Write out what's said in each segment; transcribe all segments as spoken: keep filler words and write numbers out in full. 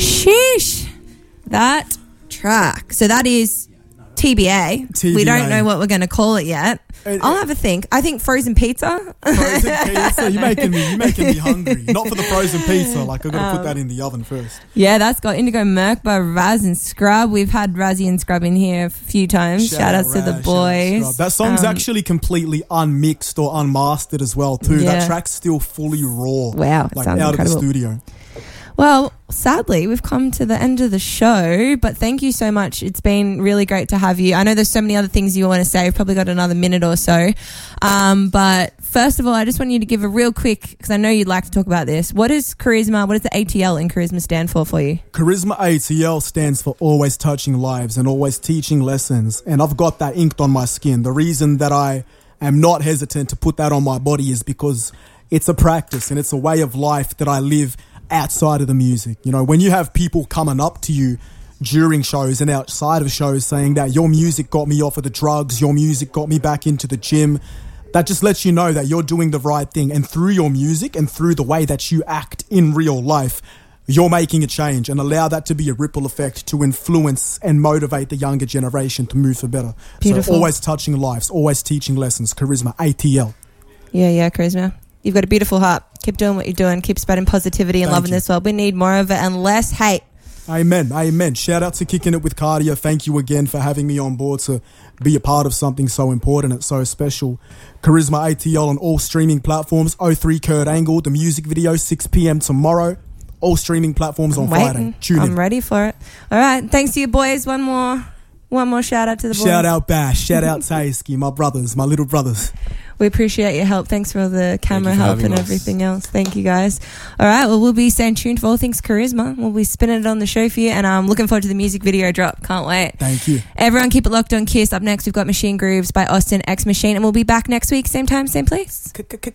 Sheesh. That track. So that is T B A. T B A. We don't know what we're going to call it yet. It, I'll have a think. I think frozen pizza. Frozen pizza? You're making me, you're making me hungry. Not for the frozen pizza. Like, I've got to um, put that in the oven first. Yeah, that's got Indigo Merkba, Raz and Scrub. We've had Razzie and Scrub in here a few times. Shout, shout outs Raz, to the boys. That song's um, actually completely unmixed or unmastered as well, too. Yeah. That track's still fully raw. Wow. Like, sounds out incredible. of the studio. Well, sadly, we've come to the end of the show, but thank you so much. It's been really great to have you. I know there's so many other things you want to say. We've probably got another minute or so. Um, but first of all, I just want you to give a real quick, because I know you'd like to talk about this. What is Charisma, what does the A T L in Charisma stand for for you? Charisma A T L stands for always touching lives and always teaching lessons. And I've got that inked on my skin. The reason that I am not hesitant to put that on my body is because it's a practice and it's a way of life that I live outside of the music. You know, when you have people coming up to you during shows and outside of shows saying that your music got me off of the drugs, your music got me back into the gym, that just lets you know that you're doing the right thing. And through your music and through the way that you act in real life, you're making a change, and allow that to be a ripple effect to influence and motivate the younger generation to move for better. Beautiful. So always touching lives, always teaching lessons. Charisma, A T L. Yeah, yeah, Charisma. You've got a beautiful heart. Keep doing what you're doing. Keep spreading positivity and Thank loving you. this world. We need more of it and less hate. Amen. Amen. Shout out to Kicking It with Cardia. Thank you again for having me on board to be a part of something so important. It's so special. Charisma A T L on all streaming platforms. oh three Kurt Angle. The music video, six p.m. tomorrow. All streaming platforms I'm on waiting. Friday. Tune I'm in. ready for it. All right. Thanks to you boys. One more. One more shout out to the boys. Shout out Bash. Shout out Taisky. My brothers. My little brothers. We appreciate your help. Thanks for all the camera help and us. everything else. Thank you, guys. All right. Well, we'll be staying tuned for all things Charisma. We'll be spinning it on the show for you, and I'm looking forward to the music video drop. Can't wait. Thank you. Everyone keep it locked on Kiss. Up next, we've got Machine Grooves by Austin X Machine, and we'll be back next week, same time, same place.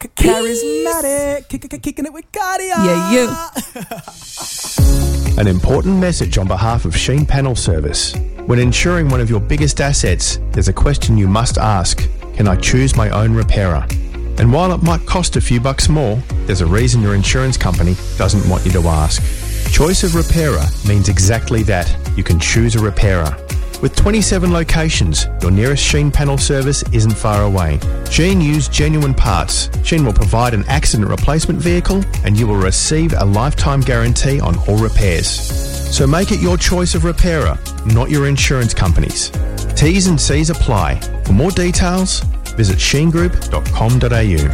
Charismatic. Kicking It with Cardia. Yeah, you. An important message on behalf of Sheen Panel Service. When insuring one of your biggest assets, there's a question you must ask. Can I choose my own repairer? And while it might cost a few bucks more, there's a reason your insurance company doesn't want you to ask. Choice of repairer means exactly that. You can choose a repairer. With twenty-seven locations, your nearest Sheen Panel service isn't far away. Sheen use genuine parts. Sheen will provide an accident replacement vehicle, and you will receive a lifetime guarantee on all repairs. So make it your choice of repairer, not your insurance company's. T's and C's apply. For more details, visit sheen group dot com dot a u.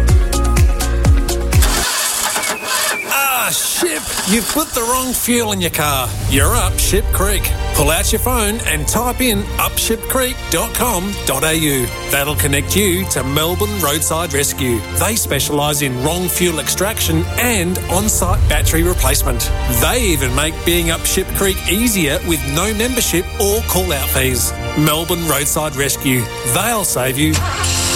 Ah, ship! You've put the wrong fuel in your car. You're up Ship Creek. Pull out your phone and type in up ship creek dot com dot a u. That'll connect you to Melbourne Roadside Rescue. They specialise in wrong fuel extraction and on-site battery replacement. They even make being up Ship Creek easier with no membership or call-out fees. Melbourne Roadside Rescue. They'll save you